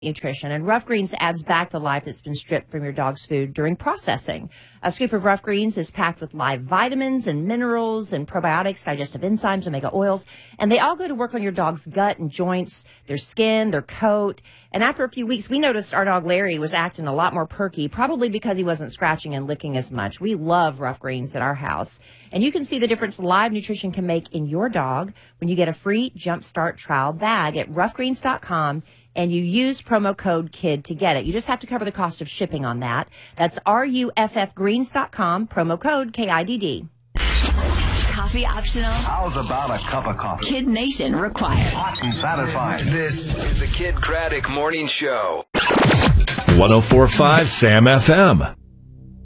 nutrition, and Rough Greens adds back the life that's been stripped from your dog's food during processing. A scoop of Rough Greens is packed with live vitamins and minerals and probiotics, digestive enzymes, omega oils, and they all go to work on your dog's gut and joints, their skin, their coat. And after a few weeks, we noticed our dog Larry was acting a lot more perky, probably because he wasn't scratching and licking as much. We love Rough Greens at our house. And you can see the difference live nutrition can make in your dog when you get a free Jumpstart trial bag at roughgreens.com. And you use promo code KID to get it. You just have to cover the cost of shipping on that. That's RUFFgreens.com, promo code KIDD. Coffee optional? How's about a cup of coffee? Kid Nation required. Hot and satisfying. This is the Kid Craddock Morning Show. 104.5 Sam FM.